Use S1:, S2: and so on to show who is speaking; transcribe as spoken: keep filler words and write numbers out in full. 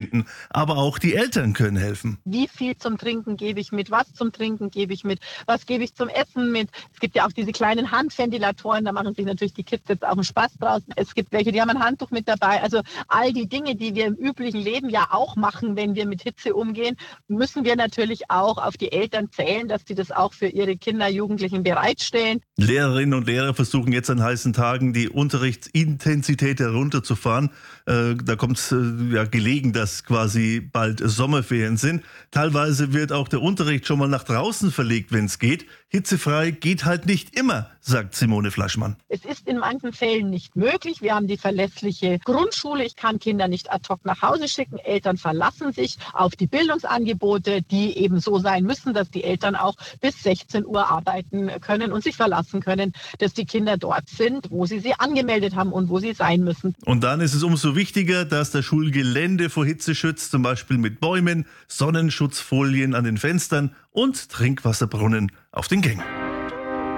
S1: trinken. Aber auch die Eltern können helfen.
S2: Wie viel zum Trinken gebe ich mit? Was zum Trinken gebe ich mit? Was gebe ich zum Essen mit? Es gibt ja auch diese kleinen Handventilatoren, da machen sich natürlich die Kids jetzt auch einen Spaß draus. Es gibt welche, die haben ein Handtuch mit dabei. Also all die Dinge, die wir im üblichen Leben ja auch machen, wenn wir mit Hitze umgehen, müssen wir natürlich auch auf die Eltern zählen, dass sie das auch für ihre Kinder, Jugendlichen bereitstellen.
S1: Lehrerinnen und Lehrer versuchen jetzt an heißen Tagen die Unterrichtsintensität herunterzufahren. Äh, da kommt es äh, ja gelegen, dass quasi bald Sommerferien sind. Teilweise wird auch der Unterricht schon mal nach draußen verlegt, wenn es geht. Hitzefrei geht halt nicht immer, sagt Simone Fleischmann.
S2: Es ist in manchen Fällen nicht möglich. Wir haben die verlässliche Grundschule. Ich kann Kinder nicht ad hoc nach Hause schicken. Eltern verlassen sich auf die Bildungsangebote, die eben so sein müssen, dass die Eltern auch bis sechzehn Uhr arbeiten können und sich verlassen können, dass die Kinder dort sind, wo sie sie angemeldet haben und wo sie sein müssen.
S1: Und dann ist es umso wichtiger, dass das Schulgelände vor Hitze schützt, zum Beispiel mit Bäumen, Sonnenschutzfolien an den Fenstern und Trinkwasserbrunnen auf den Gängen.